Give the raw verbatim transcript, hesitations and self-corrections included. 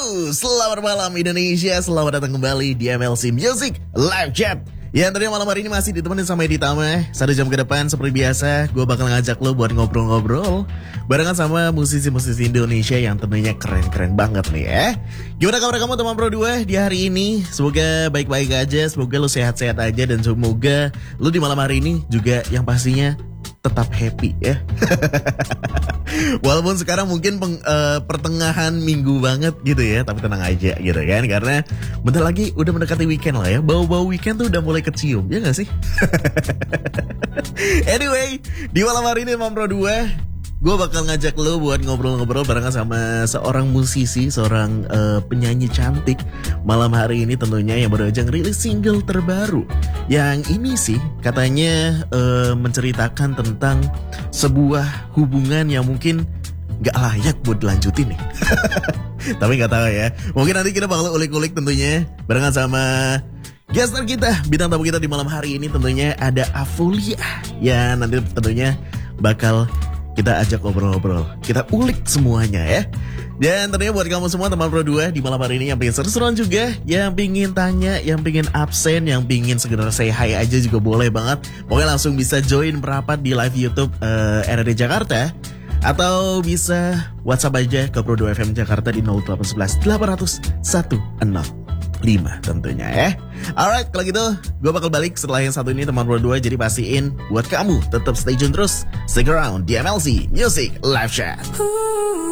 Halo, selamat malam Indonesia, selamat datang kembali di M L C Music Live Chat. Ya, tentunya malam hari ini masih ditemenin sama Edi Tama. Satu jam ke depan seperti biasa, gue bakal ngajak lo buat ngobrol-ngobrol barengan sama musisi-musisi Indonesia yang tentunya keren-keren banget nih ya. Gimana kabar kamu teman Pro dua di hari ini? Semoga baik-baik aja, semoga lo sehat-sehat aja, dan semoga lo di malam hari ini juga yang pastinya tetap happy ya. Walaupun sekarang mungkin peng, uh, pertengahan minggu banget gitu ya, tapi tenang aja gitu kan, karena bentar lagi udah mendekati weekend lah ya. Bau-bau weekend tuh udah mulai kecium, ya gak sih? Anyway, di malam hari ini Mam Pro dua, gue bakal ngajak lo buat ngobrol-ngobrol barengan sama seorang musisi, seorang uh, penyanyi cantik. Malam hari ini tentunya yang baru aja ngerilis single terbaru. Yang ini sih katanya uh, menceritakan tentang sebuah hubungan yang mungkin gak layak buat dilanjutin nih. Tapi gak tahu ya, mungkin nanti kita bakal ulik-ulik tentunya barengan sama guest star kita, bintang tamu kita di malam hari ini. Tentunya ada Afulia, ya nanti tentunya bakal kita ajak ngobrol-ngobrol, kita ulik semuanya ya. Dan tentunya buat kamu semua teman Pro dua di malam hari ini yang pengen seru-seruan juga, yang pengen tanya, yang pengen absen, yang pengen sekedar say hi aja juga boleh banget. Pokoknya langsung bisa join merapat di live YouTube uh, R R D Jakarta, atau bisa WhatsApp aja ke Pro dua F M Jakarta di nol delapan satu satu delapan nol satu nol lima tentunya ya. Alright, kalau gitu gue bakal balik setelah yang satu ini teman Pro dua. Jadi pastiin buat kamu tetap stay tune terus, stick around di M L C Music Live Chat.